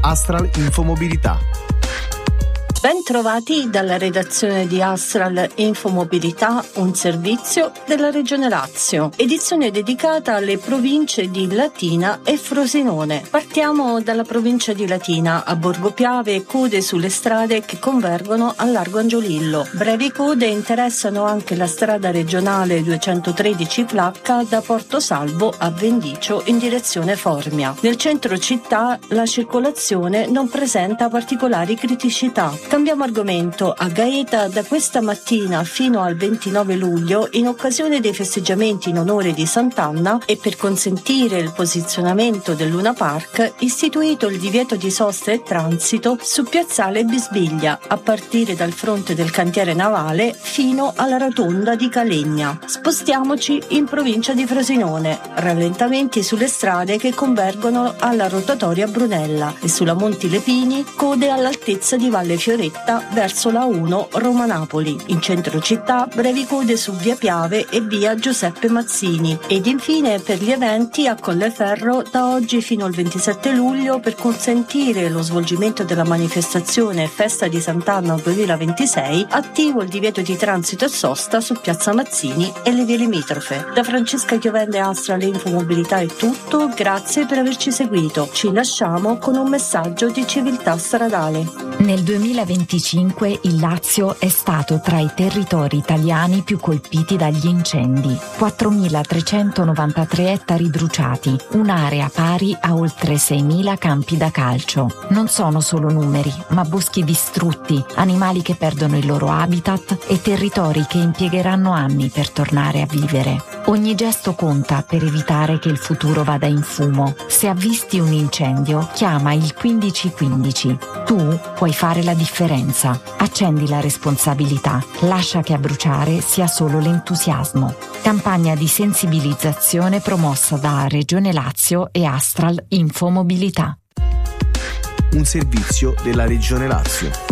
Astral Infomobilità. Ben trovati dalla redazione di Astral Infomobilità, un servizio della Regione Lazio. Edizione dedicata alle province di Latina e Frosinone. Partiamo dalla provincia di Latina. A Borgo Piave code sulle strade che convergono a Largo Angiolillo. Brevi code interessano anche la strada regionale 213 Placca da Porto Salvo a Vendicio in direzione Formia. Nel centro città la circolazione non presenta particolari criticità. Cambiamo argomento. A Gaeta da questa mattina fino al 29 luglio, in occasione dei festeggiamenti in onore di Sant'Anna e per consentire il posizionamento del Luna Park, istituito il divieto di sosta e transito su piazzale Bisbiglia, a partire dal fronte del cantiere navale fino alla rotonda di Calegna. Spostiamoci in provincia di Frosinone. Rallentamenti sulle strade che convergono alla rotatoria Brunella e sulla Monti Lepini, code all'altezza di Valle Fioretta verso la 1 Roma-Napoli. In centro città brevi code su via Piave e via Giuseppe Mazzini. Ed infine per gli eventi a Colleferro da oggi fino al 27 luglio, per consentire lo svolgimento della manifestazione Festa di Sant'Anna 2026, attivo il divieto di transito e sosta su piazza Mazzini e le vie limitrofe. Da Francesca Chiovende Astral Infomobilità è tutto, grazie per averci seguito. Ci lasciamo con un messaggio di civiltà stradale. Nel 2025 il Lazio è stato tra i territori italiani più colpiti dagli incendi. 4.393 ettari bruciati, un'area pari a oltre 6.000 campi da calcio. Non sono solo numeri, ma boschi distrutti, animali che perdono il loro habitat e territori che impiegheranno anni per tornare a vivere. Ogni gesto conta per evitare che il futuro vada in fumo. Se avvisti un incendio, chiama il 1515. Tu puoi fare la differenza. Accendi la responsabilità. Lascia che a bruciare sia solo l'entusiasmo. Campagna di sensibilizzazione promossa da Regione Lazio e Astral Infomobilità. Un servizio della Regione Lazio.